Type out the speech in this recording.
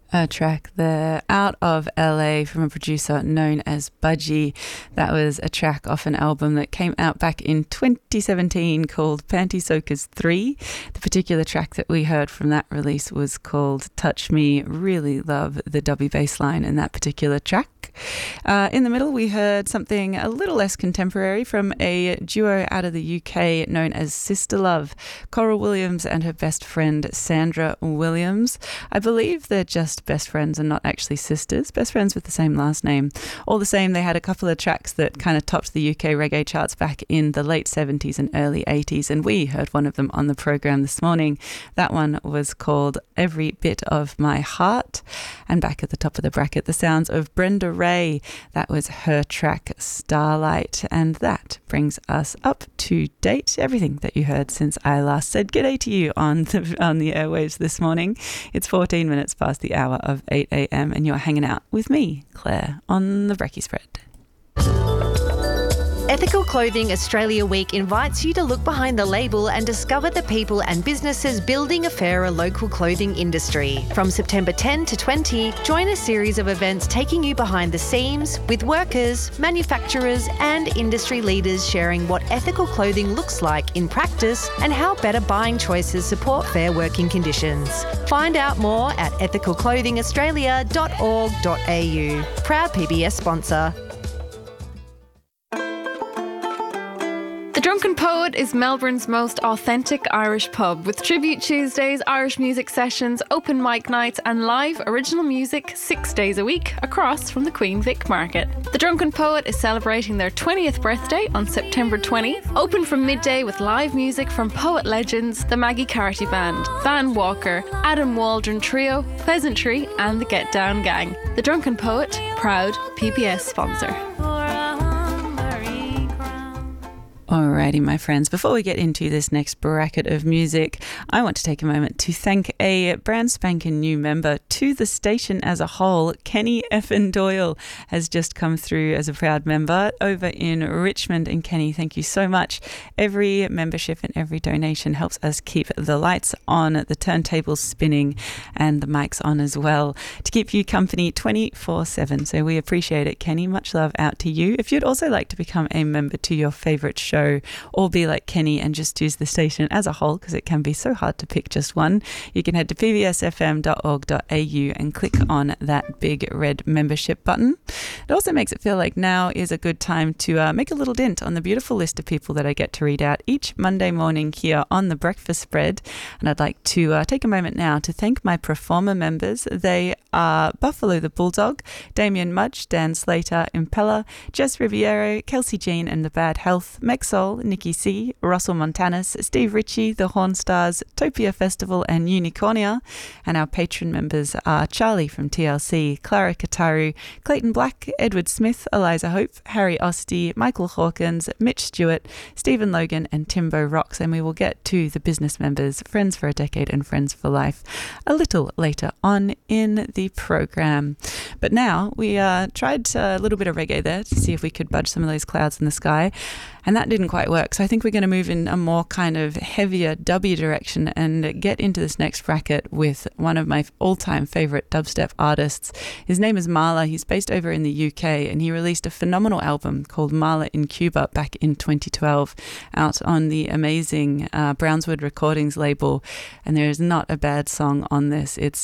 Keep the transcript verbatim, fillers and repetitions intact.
A track there out of L A from a producer known as Budgie. That was a track off an album that came out back in twenty seventeen called Panty Soakers three. The particular track that we heard from that release was called Touch Me. Really love the dubby bass line in that particular track. Uh, in the middle, we heard something a little less contemporary from a duo out of the U K known as Sister Love, Coral Williams and her best friend Sandra Williams. I believe they're just best friends and not actually sisters, best friends with the same last name. All the same, they had a couple of tracks that kind of topped the U K reggae charts back in the late seventies and early eighties, and we heard one of them on the program this morning. That one was called Every Bit of My Heart. And back at the top of the bracket, the sounds of Brenda Ray. That was her track Starlight, and that brings us up to date. Everything that you heard since I last said g'day to you on the, on the airwaves this morning. It's fourteen minutes past the hour of eight a.m. and you're hanging out with me, Claire, on the Brekkie Spread. Ethical Clothing Australia Week invites you to look behind the label and discover the people and businesses building a fairer local clothing industry. From September tenth to twentieth, join a series of events taking you behind the scenes with workers, manufacturers and industry leaders sharing what ethical clothing looks like in practice and how better buying choices support fair working conditions. Find out more at ethical clothing australia dot org dot a u. Proud P B S sponsor. The Drunken Poet is Melbourne's most authentic Irish pub, with Tribute Tuesdays, Irish music sessions, open mic nights and live original music six days a week across from the Queen Vic Market. The Drunken Poet is celebrating their twentieth birthday on September twentieth, open from midday with live music from poet legends, the Maggie Carty Band, Van Walker, Adam Waldron Trio, Pleasantry and the Get Down Gang. The Drunken Poet, proud P B S sponsor. Alrighty, my friends, before we get into this next bracket of music, I want to take a moment to thank a brand spanking new member to the station as a whole. Kenny Effin Doyle has just come through as a proud member over in Richmond. And Kenny, thank you so much. Every membership and every donation helps us keep the lights on, the turntables spinning and the mics on as well, to keep you company twenty-four seven. So we appreciate it, Kenny. Much love out to you. If you'd also like to become a member to your favourite show, or be like Kenny and just use the station as a whole, because it can be so hard to pick just one, you can head to p b s f m dot org dot a u and click on that big red membership button. It also makes it feel like now is a good time to uh, make a little dent on the beautiful list of people that I get to read out each Monday morning here on the Breakfast Spread. And I'd like to uh, take a moment now to thank my performer members. They are Buffalo the Bulldog, Damien Mudge, Dan Slater, Impella, Jess Riviero, Kelsey Jean and the Bad Health, Mex Soul, Nikki C, Russell Montanus, Steve Ritchie, The Horn Stars, Topia Festival and Unicornia. And our patron members are Charlie from T L C, Clara Kataru, Clayton Black, Edward Smith, Eliza Hope, Harry Osty, Michael Hawkins, Mitch Stewart, Stephen Logan and Timbo Rocks. And we will get to the business members, Friends for a Decade and Friends for Life, a little later on in the program. But now we uh, tried a little bit of reggae there to see if we could budge some of those clouds in the sky. And that didn't quite work. So I think we're going to move in a more kind of heavier dubby direction and get into this next bracket with one of my all-time favourite dubstep artists. His name is Marla. He's based over in the U K and he released a phenomenal album called Marla in Cuba back in twenty twelve out on the amazing uh, Brownswood Recordings label. And there is not a bad song on this. It's